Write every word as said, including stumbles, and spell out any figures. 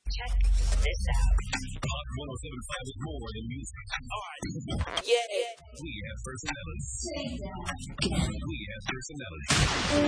Check this out. Rock one oh seven point five is more than music. All right. Yeah. We have personality. We have personality.